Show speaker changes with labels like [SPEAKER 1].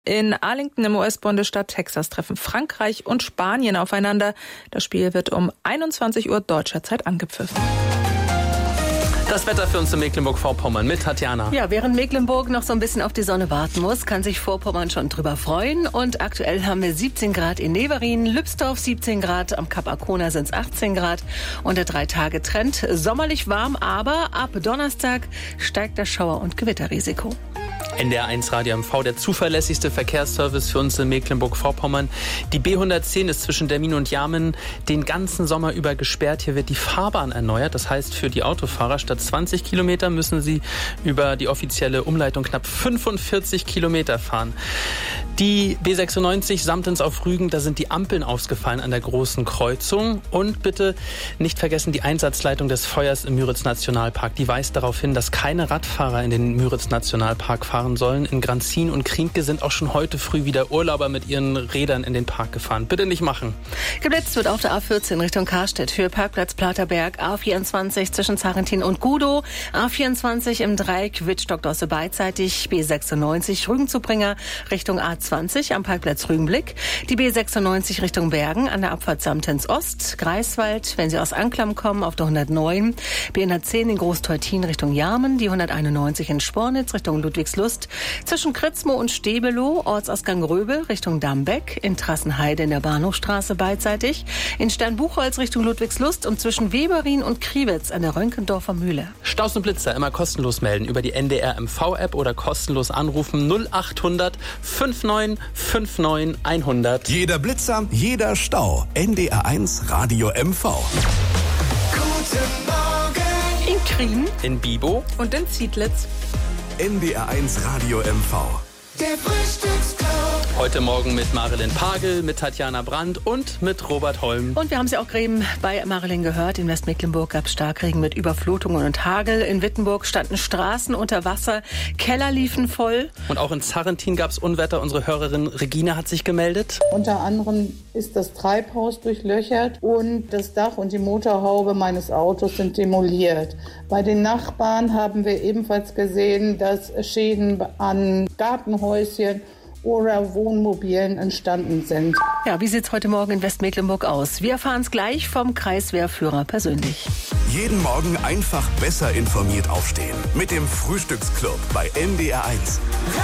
[SPEAKER 1] In Arlington im US-Bundesstaat Texas treffen Frankreich und Spanien aufeinander. Das Spiel wird um 21 Uhr deutscher Zeit angepfiffen.
[SPEAKER 2] Das Wetter für uns in Mecklenburg-Vorpommern mit Tatjana.
[SPEAKER 3] Ja, während Mecklenburg noch so ein bisschen auf die Sonne warten muss, kann sich Vorpommern schon drüber freuen. Und aktuell haben wir 17 Grad in Neverin, Lübsdorf 17 Grad, am Kap Arkona sind es 18 Grad. Und der 3-Tage-Trend sommerlich warm, aber ab Donnerstag steigt das Schauer- und Gewitterrisiko.
[SPEAKER 2] NDR1 Radio MV, der zuverlässigste Verkehrsservice für uns in Mecklenburg-Vorpommern. Die B110 ist zwischen Demmin und Jarmen den ganzen Sommer über gesperrt. Hier wird die Fahrbahn erneuert. Das heißt, für die Autofahrer statt 20 Kilometer müssen sie über die offizielle Umleitung knapp 45 Kilometer fahren. Die B96 Samtens auf Rügen, da sind die Ampeln ausgefallen an der großen Kreuzung. Und bitte nicht vergessen, die Einsatzleitung des Feuers im Müritz-Nationalpark, die weist darauf hin, dass keine Radfahrer in den Müritz-Nationalpark fahren sollen. In Granzin und Kriemke sind auch schon heute früh wieder Urlauber mit ihren Rädern in den Park gefahren. Bitte nicht machen.
[SPEAKER 3] Geblitzt wird auf der A14 Richtung Karstedt für Parkplatz Platerberg, A24 zwischen Zarentin und Gudow, A24 im Dreieck Wittstock-Dosse beidseitig, B96 Rügen-Zubringer Richtung A20 am Parkplatz Rügenblick, die B96 Richtung Bergen an der Abfahrt Samtens Ost, Greifswald, wenn Sie aus Anklam kommen, auf der 109, B110 in Großteutin Richtung Jarmen, die 191 in Spornitz Richtung Ludwigslust, zwischen Kritzmo und Stebelow, Ortsausgang Röbel Richtung Dambeck, in Trassenheide in der Bahnhofstraße beidseitig, in Steinbuchholz Richtung Ludwigslust und zwischen Weberin und Kriwitz an der Rönkendorfer Mühle.
[SPEAKER 2] Staus und Blitzer immer kostenlos melden über die NDR MV-App oder kostenlos anrufen 0800 5959 100.
[SPEAKER 4] Jeder Blitzer, jeder Stau. NDR1 Radio MV.
[SPEAKER 5] Guten Morgen.
[SPEAKER 3] In Krien,
[SPEAKER 2] In Bibo.
[SPEAKER 1] Und in Ziedlitz.
[SPEAKER 4] NDR1 Radio MV.
[SPEAKER 5] Der Frühstücksclub.
[SPEAKER 2] Heute Morgen mit Marilyn Pagel, mit Tatjana Brandt und mit Robert Holm.
[SPEAKER 3] und wir haben sie auch eben bei Marilyn gehört. In Westmecklenburg gab es Starkregen mit Überflutungen und Hagel. In Wittenburg standen Straßen unter Wasser, Keller liefen voll.
[SPEAKER 2] Und auch in Zarentin gab es Unwetter. Unsere Hörerin Regina hat sich gemeldet.
[SPEAKER 6] Unter anderem ist das Treibhaus durchlöchert und das Dach und die Motorhaube meines Autos sind demoliert. Bei den Nachbarn haben wir ebenfalls gesehen, dass Schäden an Gartenhäuschen oder Wohnmobilen entstanden sind.
[SPEAKER 3] Ja, wie sieht's heute Morgen in Westmecklenburg aus? Wir erfahren es gleich vom Kreiswehrführer persönlich.
[SPEAKER 4] Jeden Morgen einfach besser informiert aufstehen. Mit dem Frühstücksclub bei NDR1.